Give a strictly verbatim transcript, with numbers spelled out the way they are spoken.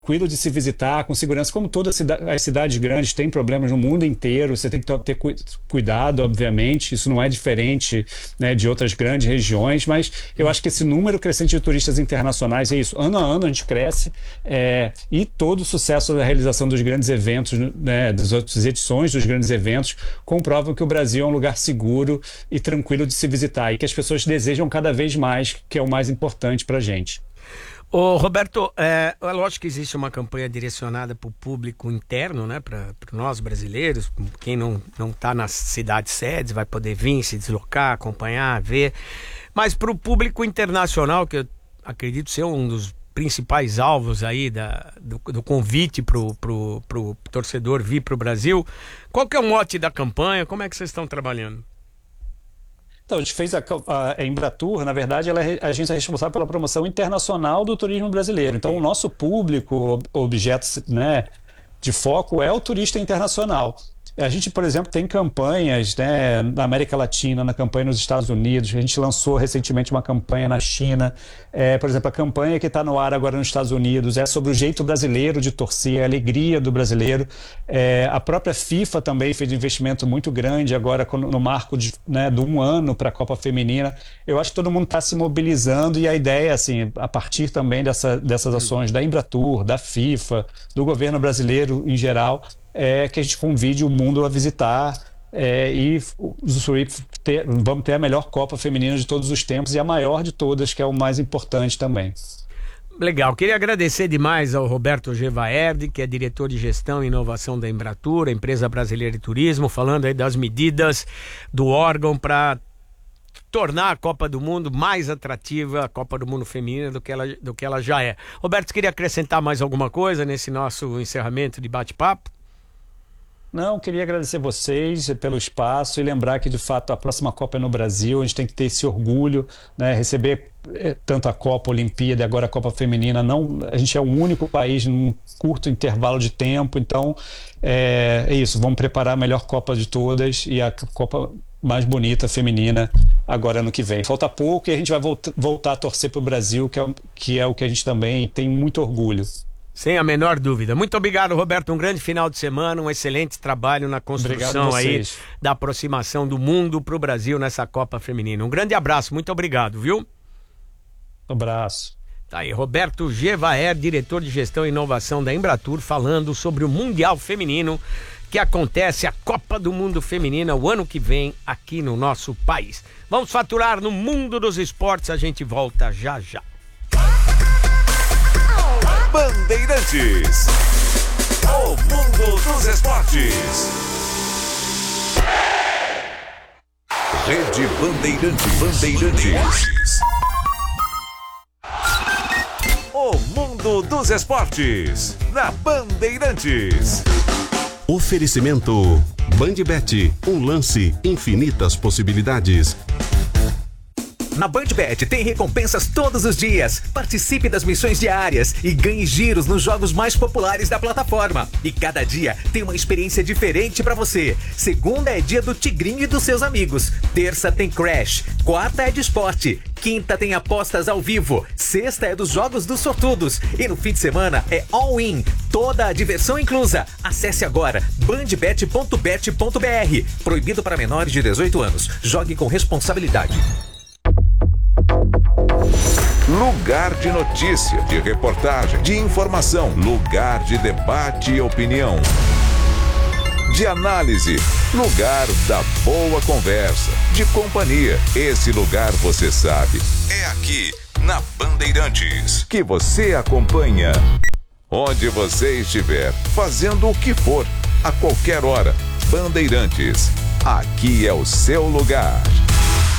tranquilo de se visitar, com segurança, como todas as cidades grandes têm problemas no mundo inteiro, você tem que ter cuidado, obviamente, isso não é diferente, né, de outras grandes regiões, mas eu acho que esse número crescente de turistas internacionais é isso, ano a ano a gente cresce, é, e todo o sucesso da realização dos grandes eventos, né, das outras edições dos grandes eventos, comprovam que o Brasil é um lugar seguro e tranquilo de se visitar, e que as pessoas desejam cada vez mais, que é o mais importante para a gente. Ô, Roberto, é, é lógico que existe uma campanha direcionada para o público interno, né, para nós brasileiros, quem não não está nas cidades sedes vai poder vir, se deslocar, acompanhar, ver, mas para o público internacional, que eu acredito ser um dos principais alvos aí da, do, do convite para o torcedor vir para o Brasil, qual que é o mote da campanha, como é que vocês estão trabalhando? Então, a gente fez a, a, a Embratur, na verdade, ela é a agência responsável pela promoção internacional do turismo brasileiro. Então, o nosso público, objeto, né, de foco é o turista internacional. A gente, por exemplo, tem campanhas, né, na América Latina, na campanha nos Estados Unidos, a gente lançou recentemente uma campanha na China. É, por exemplo, a campanha que está no ar agora nos Estados Unidos é sobre o jeito brasileiro de torcer, a alegria do brasileiro. É, a própria FIFA também fez um investimento muito grande agora no marco de, né, de um ano para a Copa Feminina. Eu acho que todo mundo está se mobilizando e a ideia, assim, a partir também dessa, dessas ações da Embratur, da FIFA, do governo brasileiro em geral, é que a gente convide o mundo a visitar é, e usufruir, ter, vamos ter a melhor Copa Feminina de todos os tempos e a maior de todas, que é o mais importante também. Legal, queria agradecer demais ao Roberto Gevaerd, que é diretor de gestão e inovação da Embratur, a empresa brasileira de turismo, falando aí das medidas do órgão para tornar a Copa do Mundo mais atrativa, a Copa do Mundo feminina, do que ela, do que ela já é. Roberto, queria acrescentar mais alguma coisa nesse nosso encerramento de bate-papo? Não, queria agradecer vocês pelo espaço e lembrar que, de fato, a próxima Copa é no Brasil, a gente tem que ter esse orgulho, né, receber tanto a Copa, a Olimpíada e agora a Copa Feminina. Não, a gente é o único país num curto intervalo de tempo, então é, é isso, vamos preparar a melhor Copa de todas e a Copa mais bonita, feminina, agora ano que vem. Falta pouco e a gente vai voltar, voltar a torcer para o Brasil, que é, que é o que a gente também tem muito orgulho. Sem a menor dúvida. Muito obrigado, Roberto. Um grande final de semana, um excelente trabalho na construção aí da aproximação do mundo para o Brasil nessa Copa Feminina. Um grande abraço, muito obrigado, viu? Um abraço. Tá aí, Roberto Gevaerd, diretor de gestão e inovação da Embratur, falando sobre o Mundial Feminino, que acontece a Copa do Mundo Feminina o ano que vem aqui no nosso país. Vamos faturar no mundo dos esportes, a gente volta já já. Bandeirantes, o mundo dos esportes. Rede Bandeirantes, Bandeirantes. O mundo dos esportes, na Bandeirantes. Oferecimento BandBet, um lance, infinitas possibilidades. Na BandBet tem recompensas todos os dias. Participe das missões diárias e ganhe giros nos jogos mais populares da plataforma. E cada dia tem uma experiência diferente pra você. Segunda é dia do Tigrinho e dos seus amigos. Terça tem Crash. Quarta é de esporte. Quinta tem apostas ao vivo. Sexta é dos jogos dos sortudos. E no fim de semana é all-in. Toda a diversão inclusa. Acesse agora bandbet ponto bet ponto br. Proibido para menores de dezoito anos. Jogue com responsabilidade. Lugar de notícia, de reportagem, de informação. Lugar de debate e opinião. De análise. Lugar da boa conversa. De companhia. Esse lugar você sabe. É aqui, na Bandeirantes, que você acompanha. Onde você estiver, fazendo o que for, a qualquer hora. Bandeirantes. Aqui é o seu lugar.